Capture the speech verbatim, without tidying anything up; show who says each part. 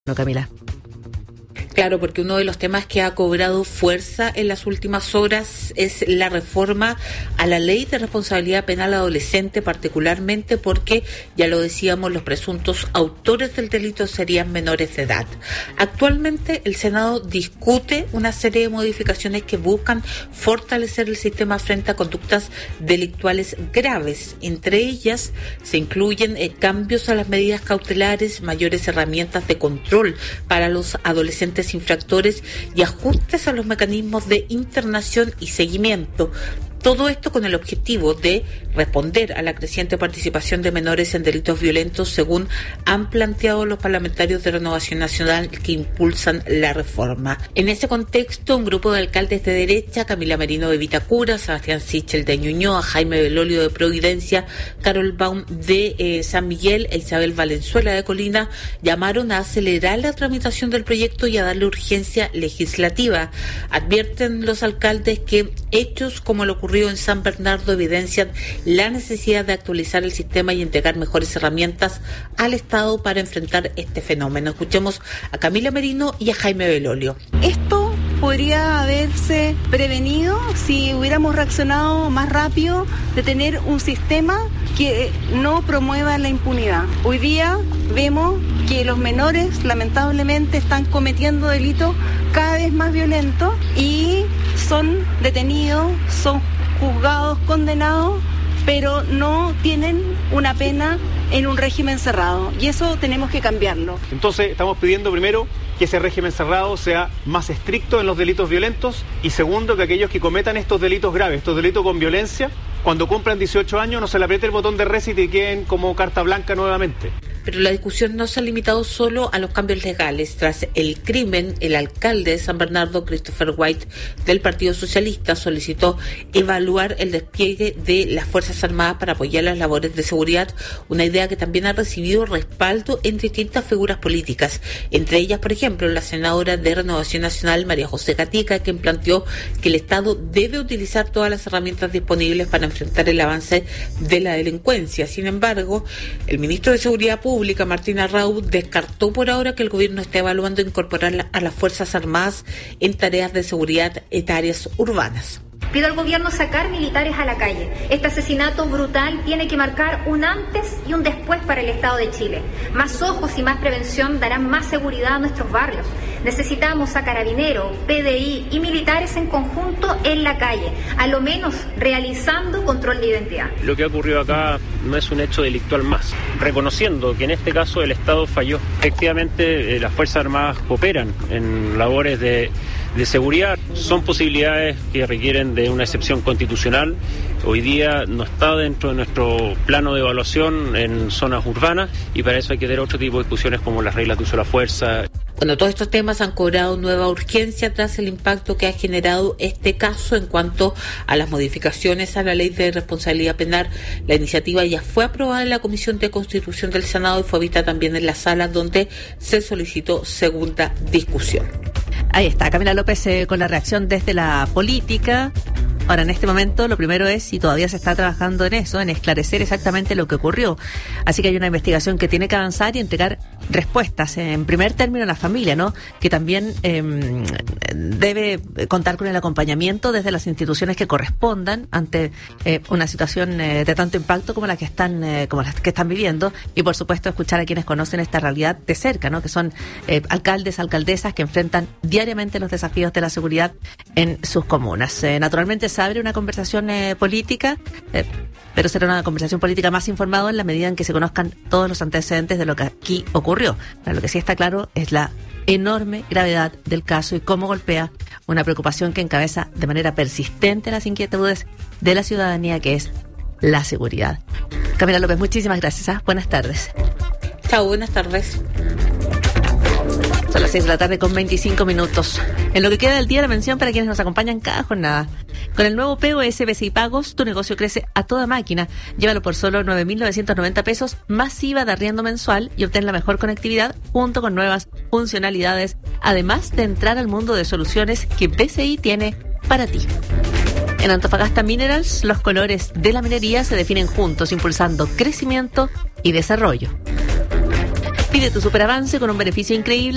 Speaker 1: No, Camila.
Speaker 2: Claro, porque uno de los temas que ha cobrado fuerza en las últimas horas es la reforma a la ley de responsabilidad penal adolescente, particularmente porque, ya lo decíamos, los presuntos autores del delito serían menores de edad. Actualmente el Senado discute una serie de modificaciones que buscan fortalecer el sistema frente a conductas delictuales graves. Entre ellas se incluyen eh, cambios a las medidas cautelares, mayores herramientas de control para los adolescentes infractores y ajustes a los mecanismos de internación y seguimiento. Todo esto con el objetivo de responder a la creciente participación de menores en delitos violentos, según han planteado los parlamentarios de Renovación Nacional que impulsan la reforma. En ese contexto, un grupo de alcaldes de derecha, Camila Merino de Vitacura, Sebastián Sichel de Ñuñoa, Jaime Belolio de Providencia, Carol Baum de eh, San Miguel e Isabel Valenzuela de Colina, llamaron a acelerar la tramitación del proyecto y a darle urgencia legislativa. Advierten los alcaldes que hechos como lo ocurrido en San Bernardo evidencian la necesidad de actualizar el sistema y entregar mejores herramientas al Estado para enfrentar este fenómeno. Escuchemos a Camila Merino y a Jaime Belolio.
Speaker 3: Esto podría haberse prevenido si hubiéramos reaccionado más rápido de tener un sistema que no promueva la impunidad. Hoy día vemos que los menores lamentablemente están cometiendo delitos cada vez más violentos y son detenidos, son juzgados, condenados, pero no tienen una pena en un régimen cerrado, y eso tenemos que cambiarlo.
Speaker 4: Entonces estamos pidiendo primero que ese régimen cerrado sea más estricto en los delitos violentos y segundo, que aquellos que cometan estos delitos graves, estos delitos con violencia, cuando cumplan dieciocho años no se le apriete el botón de reset y queden como carta blanca nuevamente.
Speaker 2: Pero la discusión no se ha limitado solo a los cambios legales. Tras el crimen, el alcalde de San Bernardo, Christopher White, del Partido Socialista, solicitó evaluar el despliegue de las Fuerzas Armadas para apoyar las labores de seguridad, una idea que también ha recibido respaldo en distintas figuras políticas, entre ellas, por ejemplo, la senadora de Renovación Nacional, María José Gatica, quien planteó que el Estado debe utilizar todas las herramientas disponibles para enfrentar el avance de la delincuencia. Sin embargo, el ministro de Seguridad Pública, Martín Arrau, descartó por ahora que el gobierno esté evaluando incorporar a las Fuerzas Armadas en tareas de seguridad en áreas urbanas.
Speaker 5: Pido al gobierno sacar militares a la calle. Este asesinato brutal tiene que marcar un antes y un después para el Estado de Chile. Más ojos y más prevención darán más seguridad a nuestros barrios. Necesitamos a Carabineros, P D I y militares en conjunto en la calle, a lo menos realizando control de identidad.
Speaker 6: Lo que ha ocurrido acá no es un hecho delictual más, reconociendo que en este caso el Estado falló. Efectivamente, eh, las Fuerzas Armadas cooperan en labores de de seguridad. Son posibilidades que requieren de una excepción constitucional. Hoy día no está dentro de nuestro plano de evaluación en zonas urbanas y para eso hay que tener otro tipo de discusiones como las reglas de uso de la fuerza.
Speaker 2: Bueno, todos estos temas han cobrado nueva urgencia tras el impacto que ha generado este caso en cuanto a las modificaciones a la ley de responsabilidad penal. La iniciativa ya fue aprobada en la Comisión de Constitución del Senado y fue vista también en la sala donde se solicitó segunda discusión.
Speaker 1: Ahí está, Camila López eh, con la reacción desde la política. Ahora, en este momento, lo primero es, y todavía se está trabajando en eso, en esclarecer exactamente lo que ocurrió. Así que hay una investigación que tiene que avanzar y entregar respuestas. En primer término, a la familia, ¿no? Que también eh, debe contar con el acompañamiento desde las instituciones que correspondan ante eh, una situación eh, de tanto impacto como la que están, eh, como las que están viviendo. Y, por supuesto, escuchar a quienes conocen esta realidad de cerca, ¿no? Que son eh, alcaldes, alcaldesas que enfrentan diariamente los desafíos de la seguridad en sus comunas. Eh, naturalmente, se abre una conversación eh, política, eh, pero será una conversación política más informada en la medida en que se conozcan todos los antecedentes de lo que aquí ocurrió. Pero lo que sí está claro es la enorme gravedad del caso y cómo golpea una preocupación que encabeza de manera persistente las inquietudes de la ciudadanía, que es la seguridad. Camila López, muchísimas gracias. ¿eh? Buenas tardes.
Speaker 2: Chao, buenas tardes.
Speaker 1: Son las seis de la tarde con veinticinco minutos. En lo que queda del día, la mención para quienes nos acompañan cada jornada. Con el nuevo P O S B C I Pagos, tu negocio crece a toda máquina. Llévalo por solo nueve mil novecientos noventa pesos, más I V A de arriendo mensual y obtén la mejor conectividad junto con nuevas funcionalidades, además de entrar al mundo de soluciones que B C I tiene para ti. En Antofagasta Minerals, los colores de la minería se definen juntos, impulsando crecimiento y desarrollo. Pide tu superavance con un beneficio increíble